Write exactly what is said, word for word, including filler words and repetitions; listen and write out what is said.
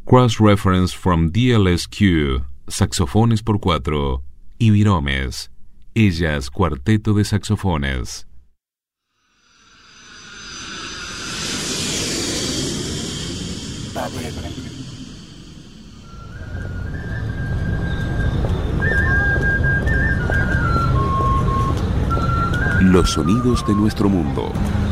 Cross-reference from D L S Q, saxofones por cuatro, y viromes, ellas cuarteto de saxofones. Los sonidos de nuestro mundo.